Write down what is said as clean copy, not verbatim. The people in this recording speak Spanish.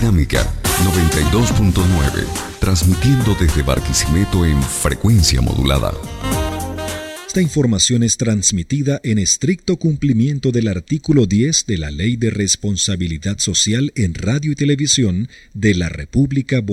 Dinámica 92.9, transmitiendo desde Barquisimeto en frecuencia modulada. Esta información es transmitida en estricto cumplimiento del artículo 10 de la Ley de Responsabilidad Social en Radio y Televisión de la República Bolivariana.